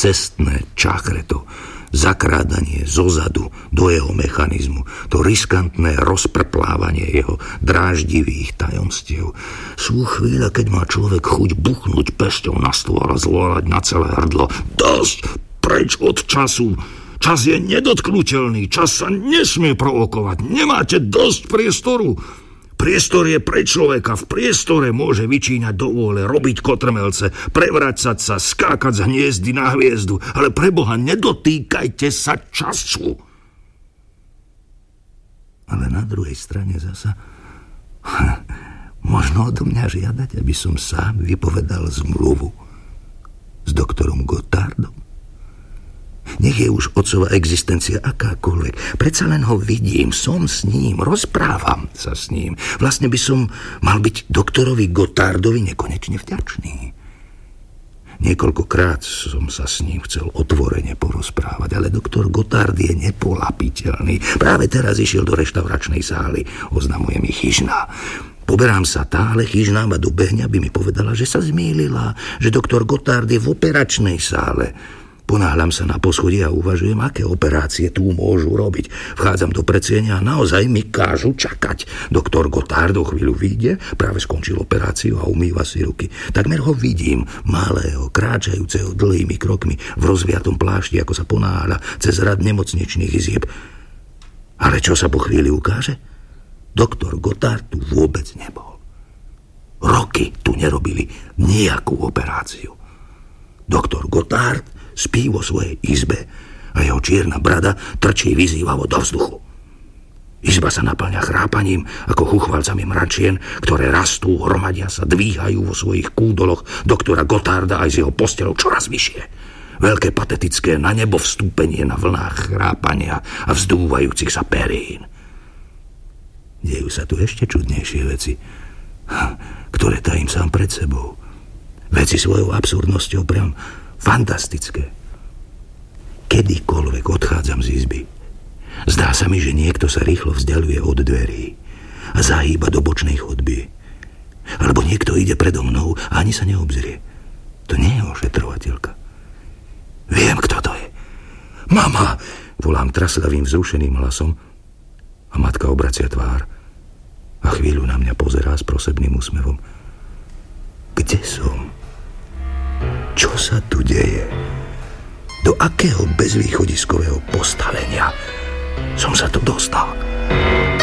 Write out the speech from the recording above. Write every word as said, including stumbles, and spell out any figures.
cestné čachreto, zakrádanie zozadu do jeho mechanizmu, to riskantné rozprplávanie jeho dráždivých tajomstiev. Sú chvíle, keď má človek chuť buchnúť pesťou na stôl a zvolať na celé hrdlo: dosť, preč od času! Čas je nedotknutelný, čas sa nesmie provokovať, nemáte dosť priestoru. Priestor je pre človeka, v priestore môže vyčíňať do vôle, robiť kotrmelce, prevracať sa, skákať z hniezdy na hviezdu, ale preboha, nedotýkajte sa času. Ale na druhej strane zasa možno odo mňa žiadať, aby som sám vypovedal zmluvu s doktorom Gotthardom. Nech je už otcova existencia akákoľvek, predsa len ho vidím, som s ním, rozprávam sa s ním. Vlastne by som mal byť doktorovi Gotthardovi nekonečne vďačný. Niekoľkokrát som sa s ním chcel otvorene porozprávať, ale doktor Gotthard je nepolapiteľný. Práve teraz išiel do reštauračnej sály, oznamuje mi Chyžná. Poberám sa tá, ale Chyžná ma dobehne, aby mi povedala, že sa zmýlila, že doktor Gotthard je v operačnej sále. Ponáhľam sa na poschodí a uvažujem, aké operácie tu môžu robiť. Vchádzam do predsiene a naozaj mi kážu čakať. Doktor Gotthard o chvíľu vyjde, práve skončil operáciu a umýva si ruky. Takmer ho vidím, malého, kráčajúceho dlhými krokmi v rozviatom plášti, ako sa ponáhľa cez rad nemocničných izieb. Ale čo sa po chvíli ukáže? Doktor Gotthard tu vôbec nebol. Roky tu nerobili nejakú operáciu. Doktor Gotthard spí vo svojej izbe a jeho čierna brada trčí vyzývavo do vzduchu. Izba sa naplňa chrápaním ako chuchvalcami mračien, ktoré rastú, hromadia sa, dvíhajú vo svojich kúdoloch doktora Gotharda aj s jeho postelou čoraz vyššie. Veľké patetické na nebo vstúpenie na vlnách chrápania a vzdúvajúcich sa perín. Dejú sa tu ešte čudnejšie veci, ktoré tajím sám pred sebou. Veci svojou absurdnosťou priam fantastické. Kedykoľvek odchádzam z izby, zdá sa mi, že niekto sa rýchlo vzdialuje od dverí a zahýba do bočnej chodby. Alebo niekto ide predo mnou a ani sa neobzrie. To nie je ošetrovateľka. Viem, kto to je. Mama! Volám traslavým vzrušeným hlasom a matka obracia tvár a chvíľu na mňa pozerá s prosebným úsmevom. Kde som? Čo sa tu deje? Do akého bezvýchodiskového postavenia som sa tu dostal?